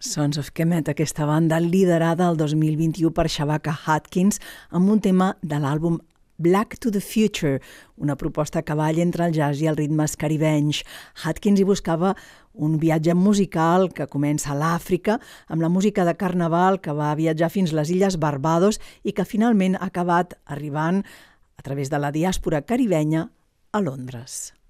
Sons of Kemet, aquesta banda liderada el 2021 per Shabaka Hutchins amb un tema de l'àlbum Black to the Future, una proposta que balla entre el jazz i els ritmes caribenys. Hutchins hi buscava un viatge musical que comença a l'Àfrica amb la música de carnaval que va viatjar fins a les illes Barbados i que finalment ha acabat arribant a través de la diàspora caribenya a Londres.